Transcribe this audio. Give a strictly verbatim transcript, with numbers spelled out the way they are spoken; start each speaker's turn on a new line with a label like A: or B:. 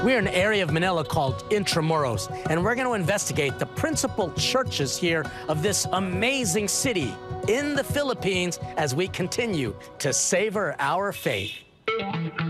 A: We're in an area of Manila called Intramuros, and we're going to investigate the principal churches here of this amazing city in the Philippines as we continue to savor our faith.